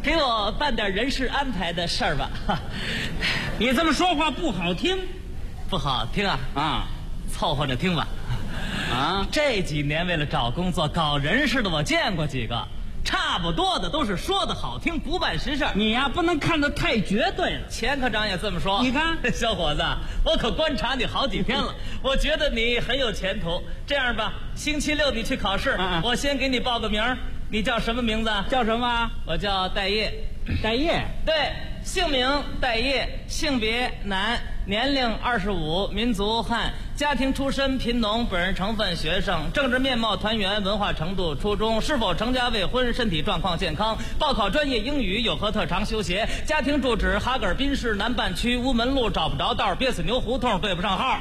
给我办点人事安排的事儿吧。 你这么说话不好听， 不好听啊？ 啊， 凑合着听吧。 啊， 这几年为了找工作搞人事的，我见过几个，差不多的都是说的好听，不办实事。 你呀，不能看得太绝对了。 钱科长也这么说。 你看， 小伙子，我可观察你好几天了，我觉得你很有前途。这样吧，星期六你去考试，我先给你报个名。你叫什么名字？ 叫什么？ 我叫戴业。 戴业？ 对，姓名戴业，性别男，年龄25，民族汉，家庭出身贫农，本人成分学生，政治面貌团员，文化程度初中，是否成家未婚，身体状况健康，报考专业英语，有何特长修鞋，家庭住址哈格尔滨市南半区乌门路，找不着道，憋死牛胡同，对不上号。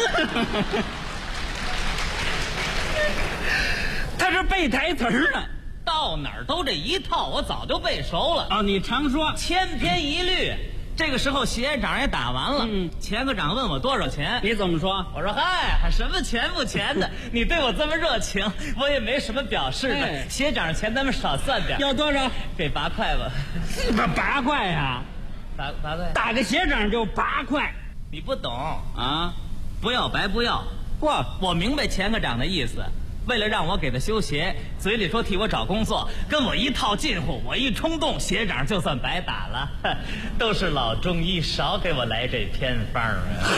他是背台词儿呢。 到哪儿都这一套，我早就背熟了。 哦，你常说千篇一律。这个时候协长也打完了，钱科长问我多少钱， 你怎么说？ 我说嗨，还什么钱不钱的，你对我这么热情，我也没什么表示的。协长钱咱们少算点。 要多少？ 给8块吧。 8块呀 ？8块？ 打个协长就8块， 你不懂啊？ 不要白不要。我明白钱科长的意思。为了让我给他修鞋，嘴里说替我找工作，跟我一套近乎，我一冲动，协长就算白打了。都是老中医，少给我来这偏方啊！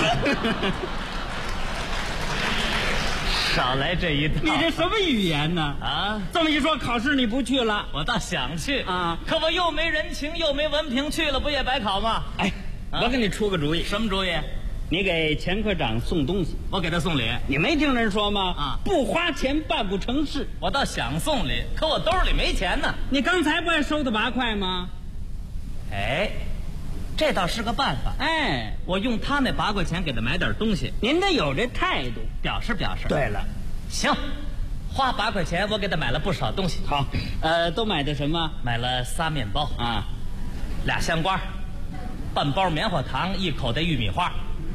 少来这一套。 你这什么语言呢？ 啊， 这么一说，考试你不去了， 我倒想去啊， 可我又没人情又没文凭，去了不也白考吗？ 哎，我给你出个主意。 什么主意？ 你给钱科长送东西， 我给他送礼。 你没听人说吗？ 啊， 不花钱办不成事。 我倒想送礼，可我兜里没钱呢。 你刚才不还收的8块吗？ 哎，这倒是个办法。 哎， 我用他那8块钱给他买点东西。 您得有这态度， 表示表示。 对了， 行，花8块钱我给他买了不少东西。 好，都买的什么？ 买了仨面包啊 ，2香瓜，半包棉花糖，1口袋玉米花。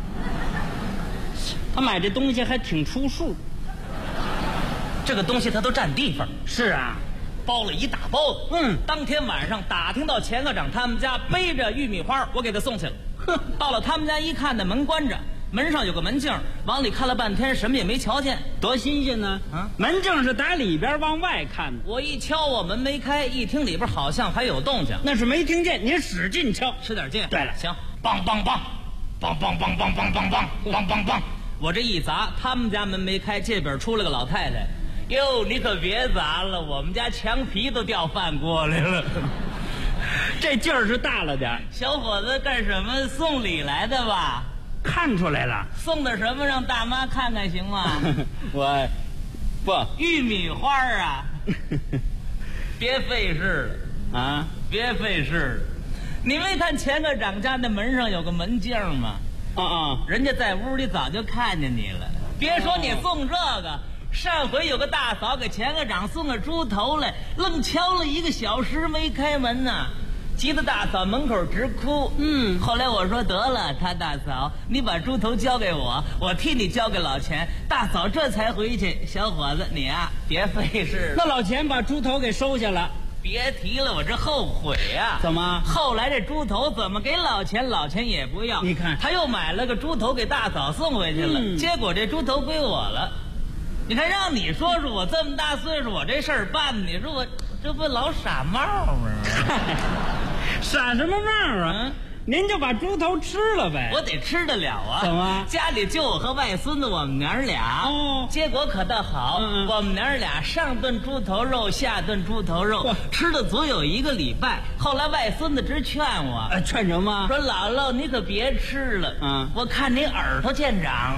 他买这东西还挺出数， 这个东西他都占地方。 是啊， 包了一大包子。当天晚上打听到钱科长他们家背着玉米花，我给他送去了。到了他们家一看，那门关着，门上有个门镜，往里看了半天，什么也没瞧见， 多新鲜呢！门镜是打里边往外看的。 我一敲，我门没开，一听里边好像还有动静， 那是没听见，您使劲敲， 使点劲。 对了， 行，梆梆梆，梆梆梆梆梆梆梆梆梆梆。我这一砸，他们家门没开，这边出来个老太太。哟，你可别砸了，我们家墙皮都掉饭锅来了。 这劲儿是大了点。 小伙子干什么？送礼来的吧？ 看出来了。 送的什么？让大妈看看行吗？ 我不玉米花啊。别费事了啊！ 别费事了。你没看钱科长家那门上有个门镜吗？人家在屋里早就看见你了。别说你送这个，上回有个大嫂给钱科长送个猪头来，愣敲了1个小时没开门呢，急得大嫂门口直哭。后来我说得了，他大嫂，你把猪头交给我，我替你交给老钱。大嫂这才回去。小伙子，你啊，别费事了。 那老钱把猪头给收下了。 别提了，我这后悔呀！ 怎么？ 后来这猪头怎么给老钱，老钱也不要。 你看， 他又买了个猪头给大嫂送回去了，结果这猪头归我了。你看，让你说说，我这么大岁数，我这事儿办，你说我这不老傻帽吗？ 傻什么帽啊？您就把猪头吃了呗。 我得吃得了啊。 怎么？ 家里就我和外孙子，我们娘俩。结果可倒好，我们娘俩上顿猪头肉，下顿猪头肉，吃了足有1个礼拜。后来外孙子直劝我， 劝什么？ 说姥姥你可别吃了，我看你耳朵见长。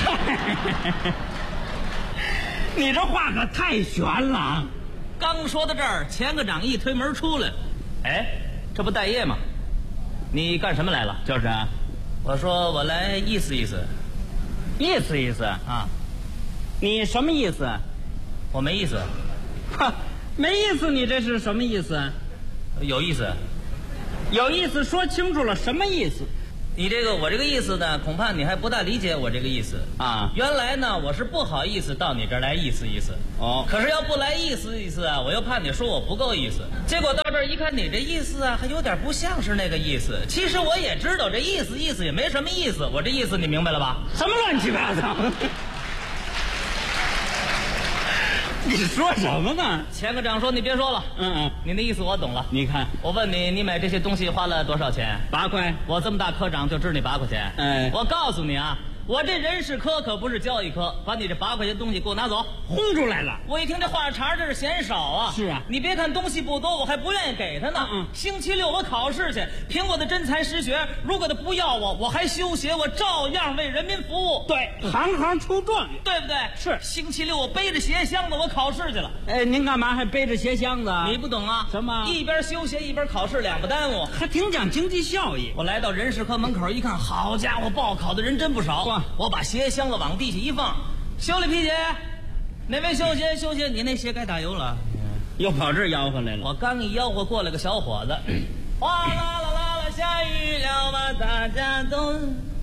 你这话可太悬了。 刚说到这儿，钱科长一推门出来，哎，这不待业吗？你干什么来了？ 就是啊， 我说我来意思意思。 意思意思啊？ 你什么意思？ 我没意思。 没意思，你这是什么意思？ 有意思。 有意思，说清楚了，什么意思？ 我这个意思呢，恐怕你还不大理解我这个意思啊。 原来呢，我是不好意思到你这儿来意思意思。 哦。 可是要不来意思意思啊，我又怕你说我不够意思。结果到这儿一看，你这意思啊，还有点不像是那个意思。其实我也知道这意思也没什么意思。我这意思你明白了吧？ 什么乱七八糟？你说什么呢？ 钱科长说：“你别说了，你的意思我懂了。 你看， 我问你，你买这些东西花了多少钱 ？8块。 我这么大科长就值你8块钱。我告诉你啊，我这人事科可不是交易科，把你这8块钱东西给我拿走， 轰出来了。 我一听这话茬，这是嫌少啊。 是啊， 你别看东西不多，我还不愿意给他呢。星期六我考试去，凭我的真才实学，如果他不要我还休学，我照样为人民服务。 对，行行出状元， 对不对？ 是。 星期六我背着鞋箱子我考试去了。 您干嘛还背着鞋箱子？ 你不懂啊？ 什么？ 一边休闲一边考试，两不耽误， 还挺讲经济效益。 我来到人事科门口一看，好家伙，报考的人真不少。我把鞋箱子往地下一放，修理皮鞋，哪位修鞋？你那鞋该打油了， 又跑这儿吆喝来了。 我刚一吆喝，过来个小伙子，哗啦啦啦啦，下雨了吧，大家都，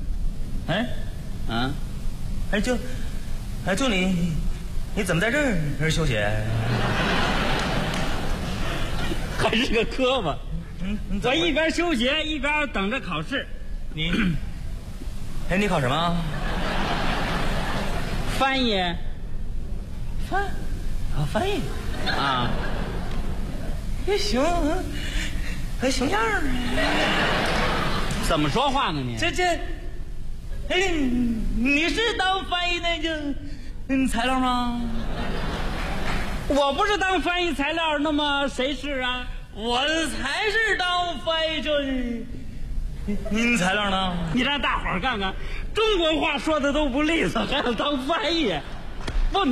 就你怎么在这儿修鞋？ 还是个磕巴。我一边修鞋一边等着考试。 你考什么？ 翻译。 翻译啊，也行，还行样儿。 怎么说话呢你？ 你是当翻译那个材料吗？ 我不是当翻译材料，那么谁是啊？ 我才是当翻译这。您材料呢？ 你让大伙儿看看，中国话说的都不利索，还要当翻译？不，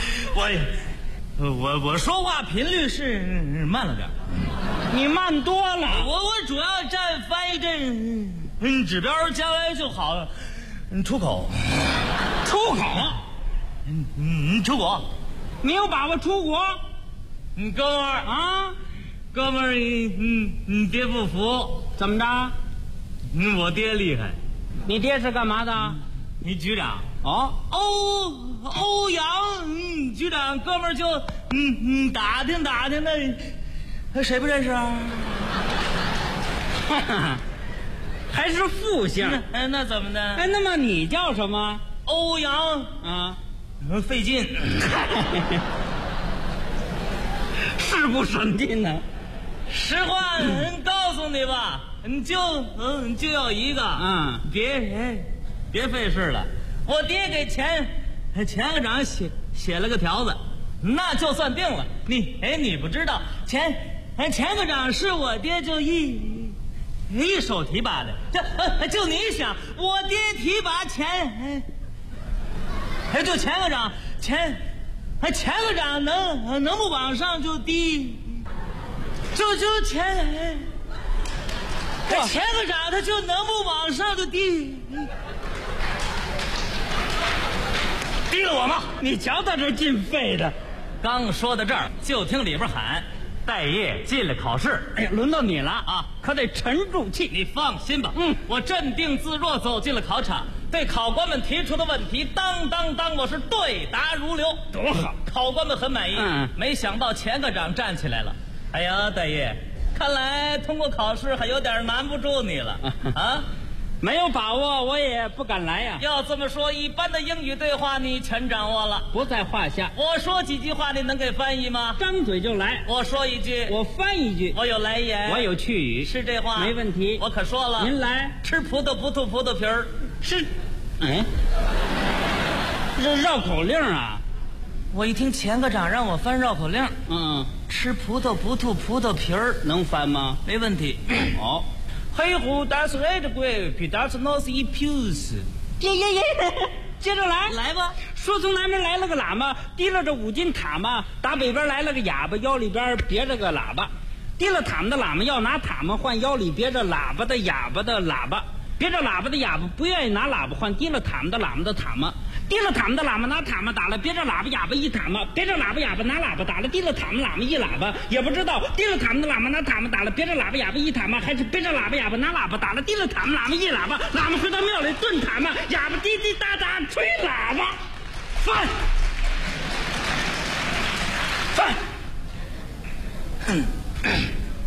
我说话频率是慢了点， 你慢多了。 我主要占翻译这指标，将来就好出口。 出口？ 出国？ 你有把握出国？ 哥们儿啊，哥们儿，你爹不服？ 怎么着？ 我爹厉害。 你爹是干嘛的？ 你局长。 欧阳局长，哥们儿就打听的，谁不认识啊？ 还是复姓？ 那怎么的？ 那么你叫什么？ 欧阳啊， 费劲。 是不省劲呢？ 实话告诉你吧，你就要一个，别费事了。我爹给钱科长写了个条子，那就算定了。你不知道，钱科长是我爹就一手提拔的，就你想，我爹提拔钱就钱科长钱科长能不往上就低，就钱科长他就能不往上就低。低了我吗？ 你瞧他这进废的。 刚说到这儿，就听里边喊：“待业进来考试。” 哎呀，轮到你了啊！可得沉住气。你放心吧，我镇定自若走进了考场，对考官们提出的问题，当，我是对答如流， 多好！ 考官们很满意。没想到钱科长站起来了。哎呀，待业，看来通过考试还有点难不住你了啊！ 没有把握，我也不敢来呀。 要这么说，一般的英语对话你全掌握了， 不在话下。 我说几句话，你能给翻译吗？ 张嘴就来。 我说一句， 我翻一句。 我有来言， 我有去语， 是这话， 没问题。 我可说了， 您来。 吃葡萄不吐葡萄皮儿， 是，这绕口令啊！ 我一听钱科长让我翻绕口令，吃葡萄不吐葡萄皮儿， 能翻吗？ 没问题。 好。 黑虎打死爱的鬼，皮打死脑死一皮死。 接着来吧。 说从南边来了个喇嘛，提了这5斤塔嘛；打北边来了个哑巴，腰里边别着个喇叭。提了塔嘛的喇嘛要拿塔嘛换腰里别着喇叭的哑巴的喇叭，别着喇叭的哑巴不愿意拿喇叭换提了塔嘛的喇嘛的塔嘛。 提了塔们的喇嘛拿塔嘛打了，别着喇叭哑巴一塔嘛，别着喇叭哑巴拿喇叭打了，提了塔们喇嘛一喇叭，也不知道提了塔们的喇嘛拿塔嘛打了，别着喇叭哑巴一塔嘛，还是别着喇叭哑巴拿喇叭打了，提了塔们喇嘛一喇叭，喇嘛回到庙里炖塔嘛，哑巴滴滴答答吹喇叭，翻，哼。